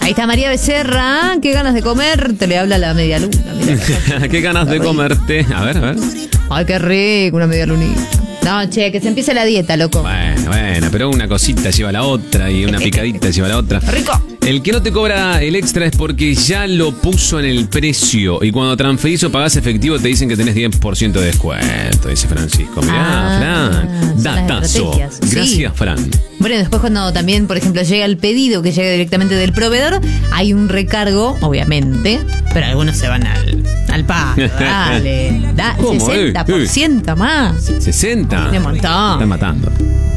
Ahí está María Becerra. Qué ganas de comer. Te le habla la media luna. Mirá. Qué ganas de comerte. A ver. Ay, qué rico, una media lunita. No, che, que se empiece la dieta, loco. Bueno, pero una cosita lleva a la otra y una picadita lleva a la otra. Rico. El que no te cobra el extra es porque ya lo puso en el precio. Y cuando transferís o pagás efectivo te dicen que tenés 10% de descuento, dice Francisco. Mirá, Fran. son las Datazo. estrategias. Gracias, Sí. Fran. Bueno, después cuando también, por ejemplo, llega el pedido que llega directamente del proveedor, hay un recargo, obviamente, pero algunos se van al palo. Dale, da ¿Cómo? 60% más. 60. De montón. Están matando.